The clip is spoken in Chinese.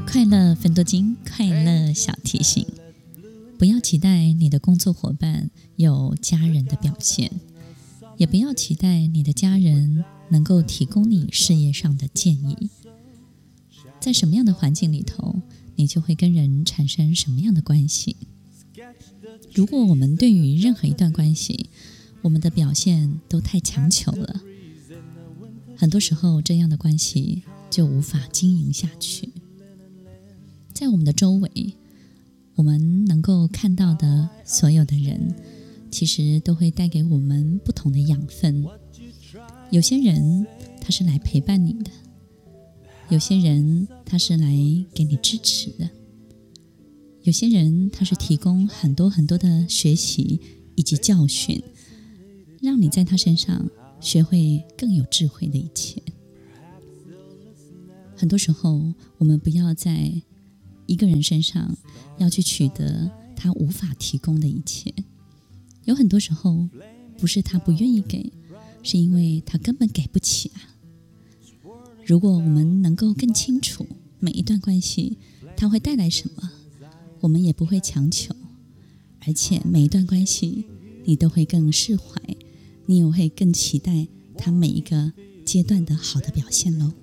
快乐分多金，快乐小提醒：不要期待你的工作伙伴有家人的表现，也不要期待你的家人能够提供你事业上的建议。在什么样的环境里头，你就会跟人产生什么样的关系。如果我们对于任何一段关系，我们的表现都太强求了，很多时候这样的关系就无法经营下去。在我们的周围，我们能够看到的所有的人，其实都会带给我们不同的养分。有些人他是来陪伴你的，有些人他是来给你支持的，有些人他是提供很多很多的学习以及教训，让你在他身上学会更有智慧的一切。很多时候，我们不要在一个人身上要去取得他无法提供的一切。有很多时候不是他不愿意给，是因为他根本给不起啊。如果我们能够更清楚每一段关系它会带来什么，我们也不会强求，而且每一段关系你都会更释怀，你也会更期待他每一个阶段的好的表现咯。